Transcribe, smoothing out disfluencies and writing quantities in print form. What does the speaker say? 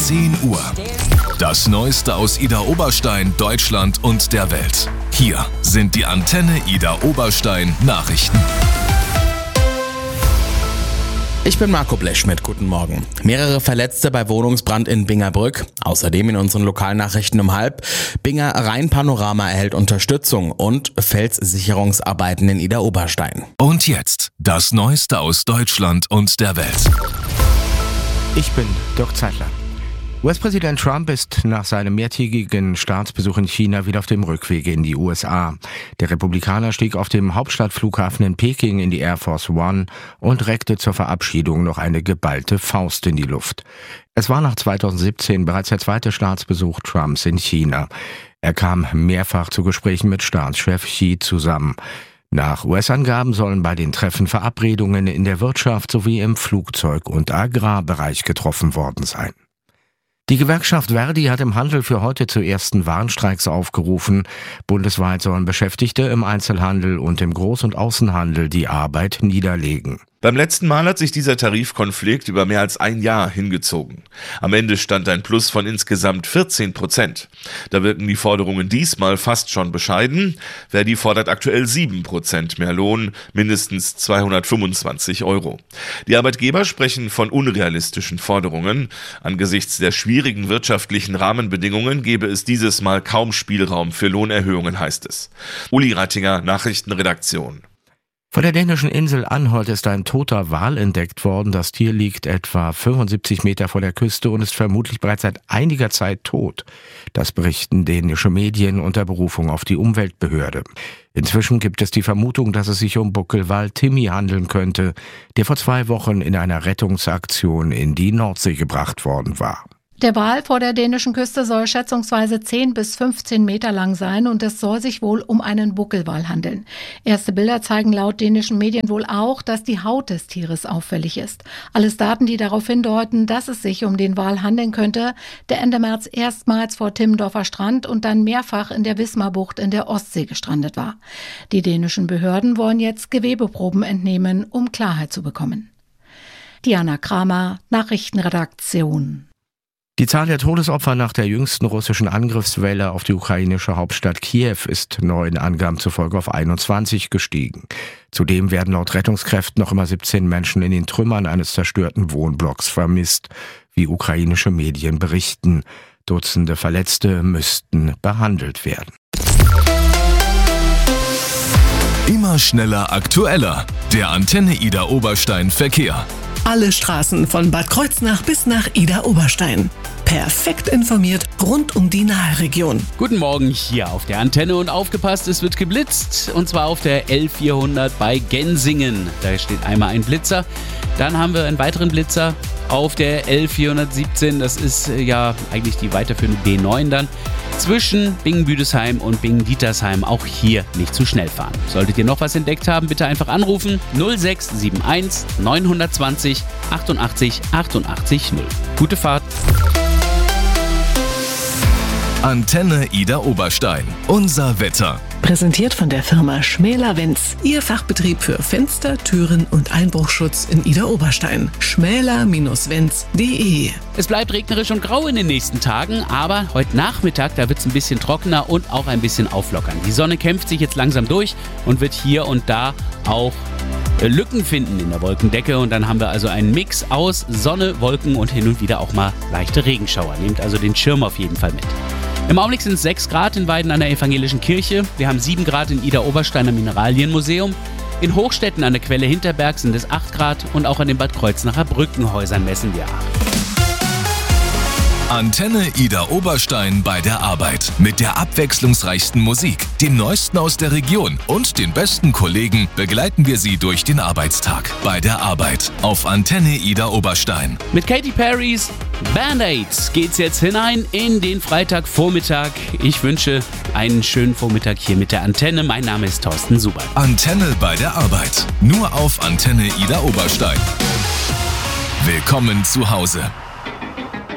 10 Uhr. Das Neueste aus Idar Oberstein, Deutschland und der Welt. Hier sind die Antenne Idar Oberstein Nachrichten. Ich bin Marco Blechschmidt, guten Morgen. Mehrere Verletzte bei Wohnungsbrand in Bingerbrück. Außerdem in unseren Lokalnachrichten um 12:30. Binger Rheinpanorama erhält Unterstützung und Felssicherungsarbeiten in Idar Oberstein. Und jetzt das Neueste aus Deutschland und der Welt. Ich bin Dirk Zeitler. US-Präsident Trump ist nach seinem mehrtägigen Staatsbesuch in China wieder auf dem Rückweg in die USA. Der Republikaner stieg auf dem Hauptstadtflughafen in Peking in die Air Force One und reckte zur Verabschiedung noch eine geballte Faust in die Luft. Es war nach 2017 bereits der zweite Staatsbesuch Trumps in China. Er kam mehrfach zu Gesprächen mit Staatschef Xi zusammen. Nach US-Angaben sollen bei den Treffen Verabredungen in der Wirtschaft sowie im Flugzeug- und Agrarbereich getroffen worden sein. Die Gewerkschaft Verdi hat im Handel für heute zu ersten Warnstreiks aufgerufen. Bundesweit sollen Beschäftigte im Einzelhandel und im Groß- und Außenhandel die Arbeit niederlegen. Beim letzten Mal hat sich dieser Tarifkonflikt über mehr als ein Jahr hingezogen. Am Ende stand ein Plus von insgesamt 14%. Da wirken die Forderungen diesmal fast schon bescheiden. Verdi fordert aktuell 7% mehr Lohn, mindestens 225 €. Die Arbeitgeber sprechen von unrealistischen Forderungen. Angesichts der schwierigen wirtschaftlichen Rahmenbedingungen gebe es dieses Mal kaum Spielraum für Lohnerhöhungen, heißt es. Uli Rattinger, Nachrichtenredaktion. Vor der dänischen Insel Anholt ist ein toter Wal entdeckt worden. Das Tier liegt etwa 75 Meter vor der Küste und ist vermutlich bereits seit einiger Zeit tot. Das berichten dänische Medien unter Berufung auf die Umweltbehörde. Inzwischen gibt es die Vermutung, dass es sich um Buckelwal Timmy handeln könnte, der vor 2 Wochen in einer Rettungsaktion in die Nordsee gebracht worden war. Der Wal vor der dänischen Küste soll schätzungsweise 10 bis 15 Meter lang sein und es soll sich wohl um einen Buckelwal handeln. Erste Bilder zeigen laut dänischen Medien wohl auch, dass die Haut des Tieres auffällig ist. Alles Daten, die darauf hindeuten, dass es sich um den Wal handeln könnte, der Ende März erstmals vor Timmendorfer Strand und dann mehrfach in der Wismarbucht in der Ostsee gestrandet war. Die dänischen Behörden wollen jetzt Gewebeproben entnehmen, um Klarheit zu bekommen. Diana Kramer, Nachrichtenredaktion. Die Zahl der Todesopfer nach der jüngsten russischen Angriffswelle auf die ukrainische Hauptstadt Kiew ist neuen Angaben zufolge auf 21 gestiegen. Zudem werden laut Rettungskräften noch immer 17 Menschen in den Trümmern eines zerstörten Wohnblocks vermisst, wie ukrainische Medien berichten. Dutzende Verletzte müssten behandelt werden. Immer schneller, aktueller. Der Antenne Idar Oberstein Verkehr. Alle Straßen von Bad Kreuznach bis nach Idar Oberstein. Perfekt informiert rund um die Nahe-Region. Guten Morgen hier auf der Antenne und aufgepasst, es wird geblitzt. Und zwar auf der L400 bei Gensingen. Da steht einmal ein Blitzer. Dann haben wir einen weiteren Blitzer auf der L417. Das ist ja eigentlich die weiterführende B9 dann. Zwischen Bingen-Büdesheim und Bingen-Dietersheim auch hier nicht zu schnell fahren. Solltet ihr noch was entdeckt haben, bitte einfach anrufen 0671 920 88 88 0. Gute Fahrt. Antenne Idar Oberstein. Unser Wetter. Präsentiert von der Firma Schmäler-Wenz. Ihr Fachbetrieb für Fenster, Türen und Einbruchschutz in Idar Oberstein. schmäler-wenz.de. Es bleibt regnerisch und grau in den nächsten Tagen, aber heute Nachmittag, da wird es ein bisschen trockener und auch ein bisschen auflockern. Die Sonne kämpft sich jetzt langsam durch und wird hier und da auch Lücken finden in der Wolkendecke. Und dann haben wir also einen Mix aus Sonne, Wolken und hin und wieder auch mal leichte Regenschauer. Nehmt also den Schirm auf jeden Fall mit. Im Augenblick sind es 6 Grad in Weiden an der Evangelischen Kirche. Wir haben 7 Grad in Idar Oberstein am Mineralienmuseum. In Hochstetten an der Quelle Hinterberg sind es 8 Grad und auch an den Bad Kreuznacher Brückenhäusern messen wir 8. Antenne Idar Oberstein bei der Arbeit. Mit der abwechslungsreichsten Musik, dem Neuesten aus der Region und den besten Kollegen begleiten wir Sie durch den Arbeitstag. Bei der Arbeit auf Antenne Idar Oberstein. Mit Katy Perrys Band-Aids geht's jetzt hinein in den Freitagvormittag. Ich wünsche einen schönen Vormittag hier mit der Antenne. Mein Name ist Thorsten Subert. Antenne bei der Arbeit. Nur auf Antenne Idar Oberstein. Willkommen zu Hause.